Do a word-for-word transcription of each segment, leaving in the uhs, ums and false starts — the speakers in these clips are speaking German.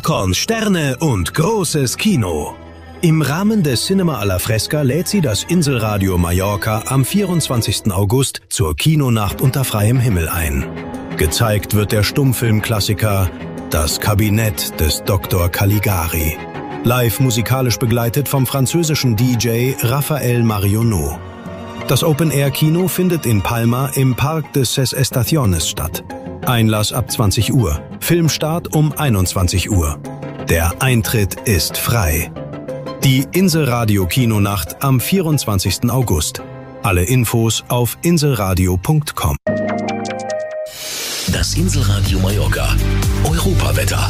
Popcorn, Sterne und großes Kino. Im Rahmen des Cinema alla Fresca lädt sie das Inselradio Mallorca am vierundzwanzigsten August zur Kinonacht unter freiem Himmel ein. Gezeigt wird der Stummfilmklassiker Das Kabinett des Doktor Caligari. Live musikalisch begleitet vom französischen D J Raphael Marionneau. Das Open-Air-Kino findet in Palma im Parque de Ses Estaciones statt. Einlass ab zwanzig Uhr. Filmstart um einundzwanzig Uhr. Der Eintritt ist frei. Die Inselradio-Kinonacht am vierundzwanzigsten August. Alle Infos auf inselradio punkt com. Das Inselradio Mallorca. Europawetter.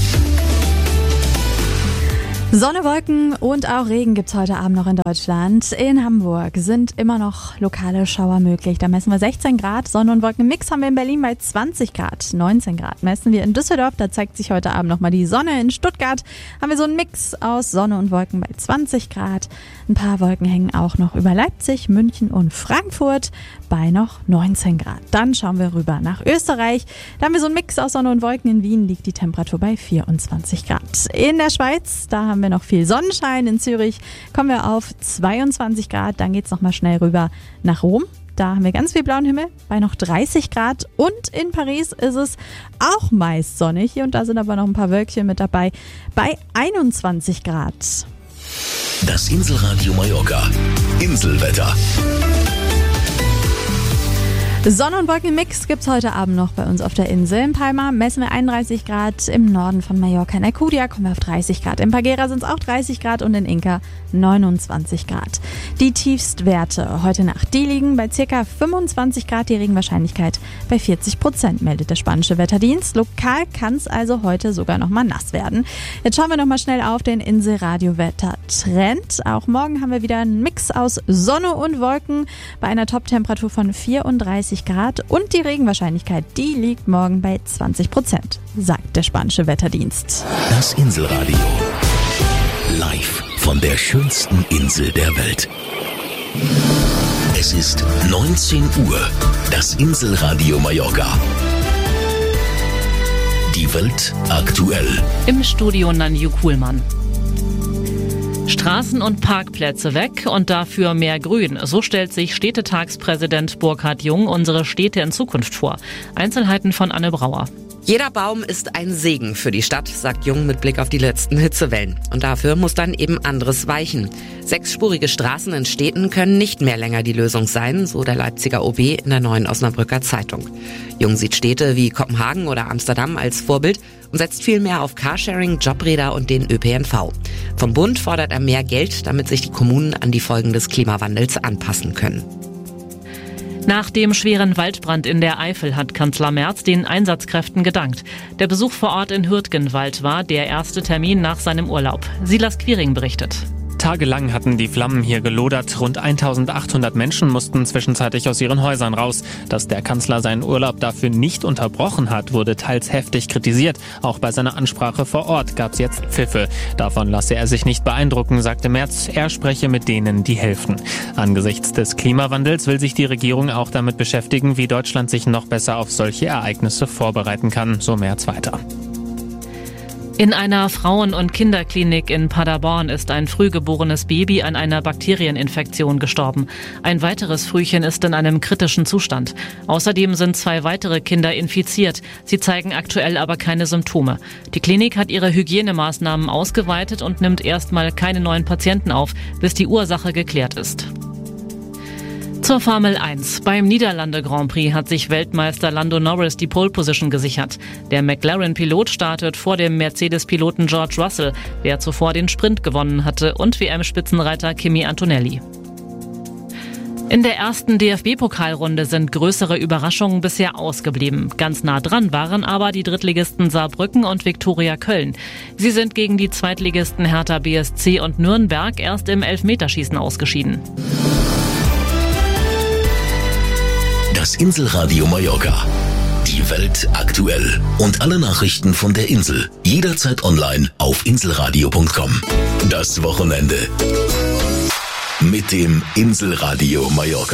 Sonne, Wolken und auch Regen gibt's heute Abend noch in Deutschland. In Hamburg sind immer noch lokale Schauer möglich. Da messen wir sechzehn Grad. Sonne und Wolkenmix haben wir in Berlin bei zwanzig Grad. neunzehn Grad messen wir in Düsseldorf. Da zeigt sich heute Abend nochmal die Sonne. In Stuttgart haben wir so einen Mix aus Sonne und Wolken bei zwanzig Grad. Ein paar Wolken hängen auch noch über Leipzig, München und Frankfurt bei noch neunzehn Grad. Dann schauen wir rüber nach Österreich. Da haben wir so einen Mix aus Sonne und Wolken. In Wien liegt die Temperatur bei vierundzwanzig Grad. In der Schweiz, da haben wir noch viel Sonnenschein. In Zürich kommen wir auf zweiundzwanzig Grad. Dann geht's nochmal schnell rüber nach Rom. Da haben wir ganz viel blauen Himmel bei noch dreißig Grad. Und in Paris ist es auch meist sonnig. Hier und da sind aber noch ein paar Wölkchen mit dabei bei einundzwanzig Grad. Das Inselradio Mallorca. Inselwetter. Sonne- und Wolkenmix gibt's heute Abend noch bei uns auf der Insel. In Palma messen wir einunddreißig Grad, im Norden von Mallorca in Alcudia kommen wir auf dreißig Grad. In Paguera sind es auch dreißig Grad und in Inca neunundzwanzig Grad. Die Tiefstwerte heute Nacht, die liegen bei ca. fünfundzwanzig Grad, die Regenwahrscheinlichkeit bei vierzig Prozent, meldet der spanische Wetterdienst. Lokal kann es also heute sogar noch mal nass werden. Jetzt schauen wir noch mal schnell auf den Inselradio-Wetter-Trend. Auch morgen haben wir wieder einen Mix aus Sonne und Wolken bei einer Top-Temperatur von vierunddreißig Grad und die Regenwahrscheinlichkeit, die liegt morgen bei zwanzig Prozent, sagt der spanische Wetterdienst. Das Inselradio. Live von der schönsten Insel der Welt. Es ist neunzehn Uhr. Das Inselradio Mallorca. Die Welt aktuell. Im Studio Nanju Kuhlmann. Straßen und Parkplätze weg und dafür mehr Grün. So stellt sich Städtetagspräsident Burkhard Jung unsere Städte in Zukunft vor. Einzelheiten von Anne Brauer. Jeder Baum ist ein Segen für die Stadt, sagt Jung mit Blick auf die letzten Hitzewellen. Und dafür muss dann eben anderes weichen. Sechsspurige Straßen in Städten können nicht mehr länger die Lösung sein, so der Leipziger O B in der Neuen Osnabrücker Zeitung. Jung sieht Städte wie Kopenhagen oder Amsterdam als Vorbild und setzt viel mehr auf Carsharing, Jobräder und den Ö P N V. Vom Bund fordert er mehr Geld, damit sich die Kommunen an die Folgen des Klimawandels anpassen können. Nach dem schweren Waldbrand in der Eifel hat Kanzler Merz den Einsatzkräften gedankt. Der Besuch vor Ort in Hürtgenwald war der erste Termin nach seinem Urlaub. Silas Quiring berichtet. Tagelang hatten die Flammen hier gelodert. Rund eintausendachthundert Menschen mussten zwischenzeitlich aus ihren Häusern raus. Dass der Kanzler seinen Urlaub dafür nicht unterbrochen hat, wurde teils heftig kritisiert. Auch bei seiner Ansprache vor Ort gab es jetzt Pfiffe. Davon lasse er sich nicht beeindrucken, sagte Merz. Er spreche mit denen, die helfen. Angesichts des Klimawandels will sich die Regierung auch damit beschäftigen, wie Deutschland sich noch besser auf solche Ereignisse vorbereiten kann. So Merz weiter. In einer Frauen- und Kinderklinik in Paderborn ist ein frühgeborenes Baby an einer Bakterieninfektion gestorben. Ein weiteres Frühchen ist in einem kritischen Zustand. Außerdem sind zwei weitere Kinder infiziert. Sie zeigen aktuell aber keine Symptome. Die Klinik hat ihre Hygienemaßnahmen ausgeweitet und nimmt erstmal keine neuen Patienten auf, bis die Ursache geklärt ist. Zur Formel eins. Beim Niederlande-Grand Prix hat sich Weltmeister Lando Norris die Pole-Position gesichert. Der McLaren-Pilot startet vor dem Mercedes-Piloten George Russell, der zuvor den Sprint gewonnen hatte, und W M-Spitzenreiter Kimi Antonelli. In der ersten D F B-Pokalrunde sind größere Überraschungen bisher ausgeblieben. Ganz nah dran waren aber die Drittligisten Saarbrücken und Viktoria Köln. Sie sind gegen die Zweitligisten Hertha B S C und Nürnberg erst im Elfmeterschießen ausgeschieden. Das Inselradio Mallorca. Die Welt aktuell. Und alle Nachrichten von der Insel. Jederzeit online auf inselradio punkt com. Das Wochenende. Mit dem Inselradio Mallorca.